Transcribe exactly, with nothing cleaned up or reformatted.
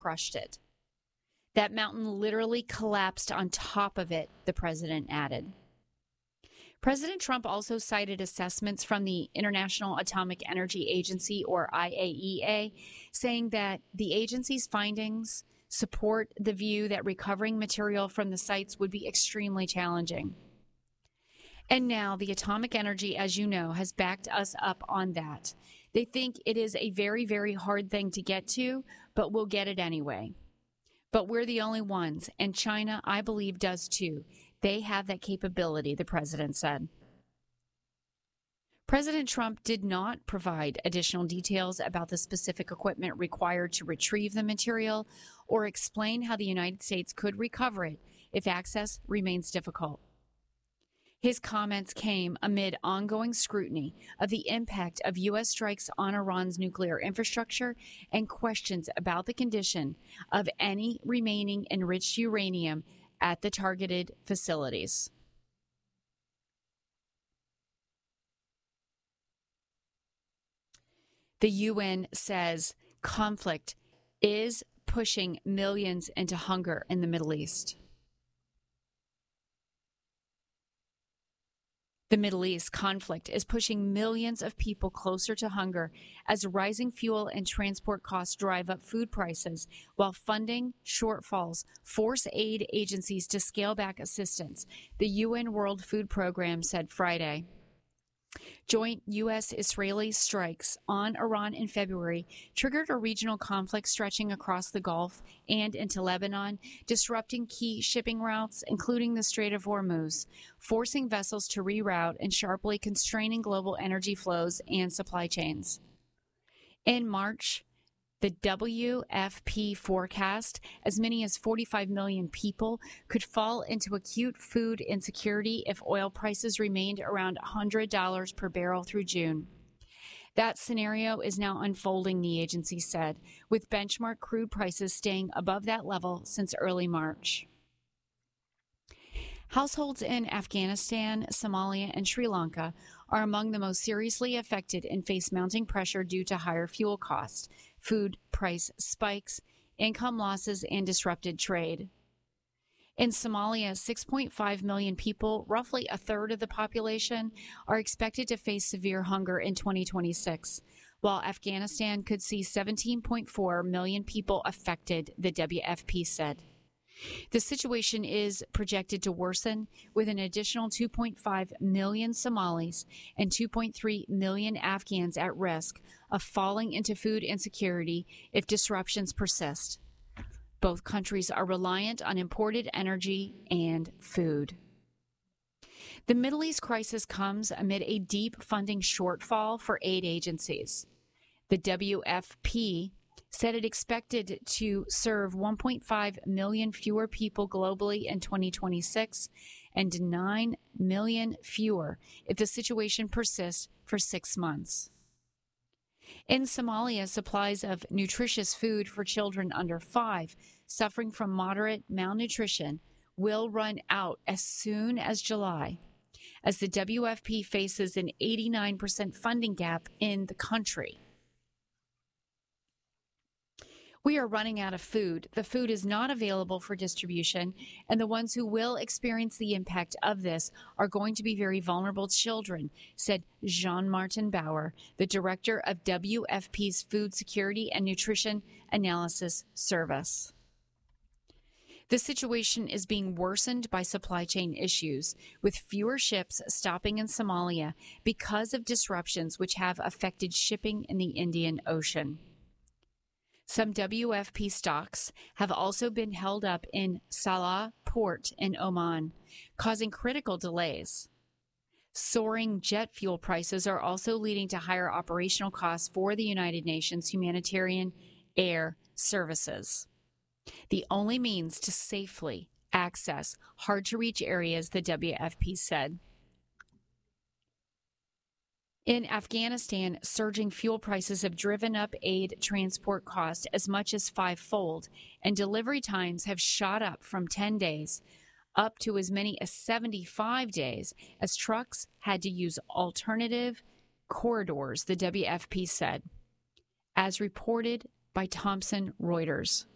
crushed it. That mountain literally collapsed on top of it, the president added. President Trump also cited assessments from the International Atomic Energy Agency, or I A E A, saying that the agency's findings support the view that recovering material from the sites would be extremely challenging. And now the Atomic Energy, as you know, has backed us up on that. They think it is a very, very hard thing to get to, but we'll get it anyway. But we're the only ones, and China, I believe, does too. They have that capability, the president said. President Trump did not provide additional details about the specific equipment required to retrieve the material or explain how the United States could recover it if access remains difficult. His comments came amid ongoing scrutiny of the impact of U S strikes on Iran's nuclear infrastructure and questions about the condition of any remaining enriched uranium at the targeted facilities. The U N says conflict is pushing millions into hunger in the Middle East. The Middle East conflict is pushing millions of people closer to hunger as rising fuel and transport costs drive up food prices, while funding shortfalls force aid agencies to scale back assistance, the U N World Food Program said Friday. Joint U S-Israeli strikes on Iran in February triggered a regional conflict stretching across the Gulf and into Lebanon, disrupting key shipping routes, including the Strait of Hormuz, forcing vessels to reroute and sharply constraining global energy flows and supply chains. In March, the W F P forecast as many as forty-five million people could fall into acute food insecurity if oil prices remained around one hundred dollars per barrel through June. That scenario is now unfolding, the agency said, with benchmark crude prices staying above that level since early March. Households in Afghanistan, Somalia, and Sri Lanka are among the most seriously affected and face mounting pressure due to higher fuel costs, food price spikes, income losses, and disrupted trade. In Somalia, six point five million people, roughly a third of the population, are expected to face severe hunger in twenty twenty-six, while Afghanistan could see seventeen point four million people affected, the W F P said. The situation is projected to worsen, with an additional two point five million Somalis and two point three million Afghans at risk of falling into food insecurity if disruptions persist. Both countries are reliant on imported energy and food. The Middle East crisis comes amid a deep funding shortfall for aid agencies. The W F P said it expected to serve one point five million fewer people globally in twenty twenty-six and nine million fewer if the situation persists for six months. In Somalia, supplies of nutritious food for children under five suffering from moderate malnutrition will run out as soon as July, as the W F P faces an eighty-nine percent funding gap in the country. We are running out of food. The food is not available for distribution, and the ones who will experience the impact of this are going to be very vulnerable children, said Jean-Martin Bauer, the director of W F P's Food Security and Nutrition Analysis Service. The situation is being worsened by supply chain issues, with fewer ships stopping in Somalia because of disruptions which have affected shipping in the Indian Ocean. Some W F P stocks have also been held up in Salah Port in Oman, causing critical delays. Soaring jet fuel prices are also leading to higher operational costs for the United Nations humanitarian air services, the only means to safely access hard-to-reach areas, the W F P said. In Afghanistan, surging fuel prices have driven up aid transport costs as much as fivefold, and delivery times have shot up from ten days up to as many as seventy-five days as trucks had to use alternative corridors, the W F P said, as reported by Thomson Reuters.